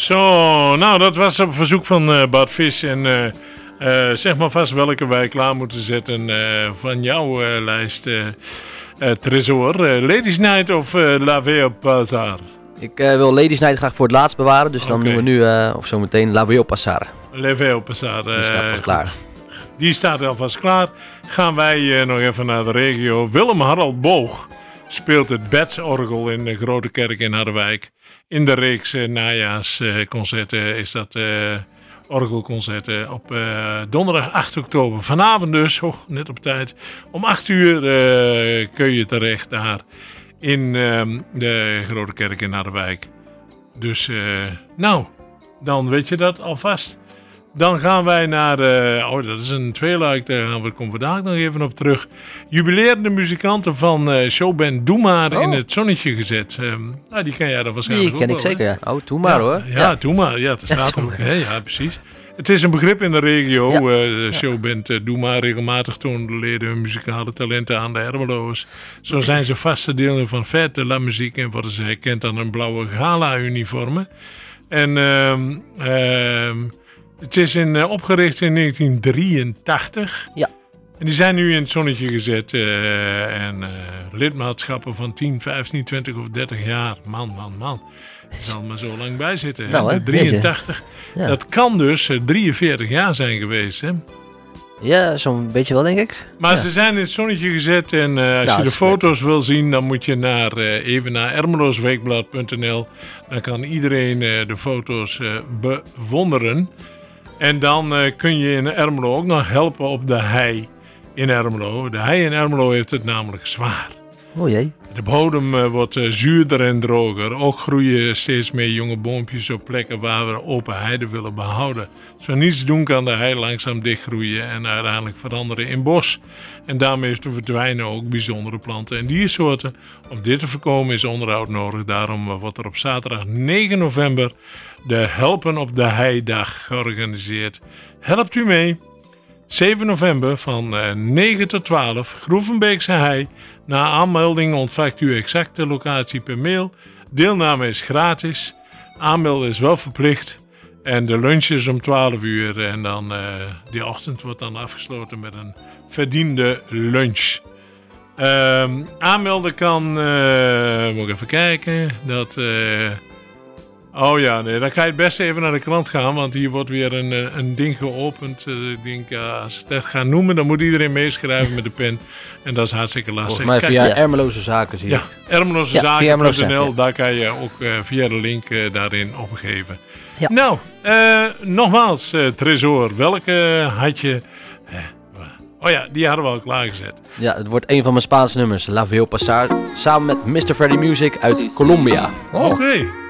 Zo, nou dat was op verzoek van Bart Vis. En zeg maar vast welke wij klaar moeten zetten van jouw lijst, Tresor. Ladies Night of La Vie au Passar? Ik wil Ladies Night graag voor het laatst bewaren. Dus dan doen we nu, of zometeen, La Vie au Passar. La Vie au Passar. Die staat vast klaar. Die staat alvast klaar. Gaan wij nog even naar de regio. Willem Harald Boog speelt het Betsorgel in de Grote Kerk in Harderwijk. In de reeks najaarsconcerten is dat orgelconcerten op donderdag 8 oktober. Vanavond dus, net op tijd. Om 8 uur kun je terecht daar in de Grote Kerk in Harderwijk. Dus nou, dan weet je dat alvast. Dan gaan wij naar, dat is een tweeluik, daar komen we vandaag nog even op terug. Jubilerende muzikanten van showband Doe Maar in het zonnetje gezet. Die ken jij dan waarschijnlijk Die ken ik zeker, ja. Oh, Doe Maar hoor. Ja, Doe Maar, ja, dat staat er ook. Ja, precies. Het is een begrip in de regio. De showband Doe Maar. Regelmatig tonen de leden hun muzikale talenten aan de Ermelo's. Zo zijn ze vaste delen van Fête de la Musique en worden ze herkend aan hun blauwe gala-uniformen. En het is opgericht in 1983. Ja. En die zijn nu in het zonnetje gezet. Lidmaatschappen van 10, 15, 20 of 30 jaar. Man. Er zal maar zo lang bij zitten. Nou, 83. Ja. Dat kan dus 43 jaar zijn geweest. Hè? Ja, zo'n beetje wel, denk ik. Maar ze zijn in het zonnetje gezet. En als je de foto's wil zien, dan moet je even naar ermeloosweekblad.nl. Dan kan iedereen de foto's bewonderen. En dan kun je in Ermelo ook nog helpen op de hei in Ermelo. De hei in Ermelo heeft het namelijk zwaar. Oh jee. De bodem wordt zuurder en droger. Ook groeien steeds meer jonge boompjes op plekken waar we open heide willen behouden. Als we niets doen, kan de hei langzaam dichtgroeien en uiteindelijk veranderen in bos. En daarmee verdwijnen ook bijzondere planten en diersoorten. Om dit te voorkomen is onderhoud nodig. Daarom wordt er op zaterdag 9 november de Helpen op de Heidag georganiseerd. Helpt u mee? 7 november van 9 tot 12, Groevenbeekse Hei. Na aanmelding ontvangt u exact de locatie per mail. Deelname is gratis. Aanmelden is wel verplicht. En de lunch is om 12 uur. En dan die ochtend wordt dan afgesloten met een verdiende lunch. Aanmelden kan... moet ik even kijken. Dan ga je het best even naar de krant gaan, want hier wordt weer een ding geopend. Ik denk, als ik het ga noemen, dan moet iedereen meeschrijven met de pen. En dat is hartstikke lastig. Volgens mij via Ermeloze Zaken zie je. Ja, ermelozezaken.nl, daar kan je ook via de link daarin opgeven. Ja. Nou, nogmaals, Tresor, welke had je... die hadden we al klaargezet. Ja, het wordt een van mijn Spaanse nummers, La Vie au Passar, samen met Mr. Freddy Music uit Colombia. Oké.